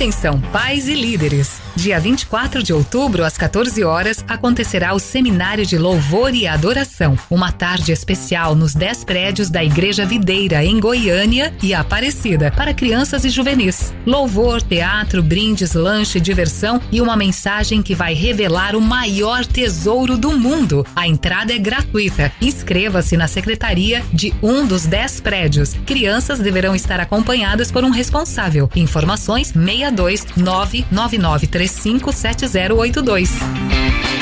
Atenção, pais e líderes. Dia 24 de outubro, às 14 horas, acontecerá o Seminário de Louvor e Adoração. Uma tarde especial nos 10 prédios da Igreja Videira, em Goiânia e Aparecida, para crianças e juvenis. Louvor, teatro, brindes, lanche, diversão e uma mensagem que vai revelar o maior tesouro do mundo. A entrada é gratuita. Inscreva-se na secretaria de um dos 10 prédios. Crianças deverão estar acompanhadas por um responsável. Informações 62 999357082.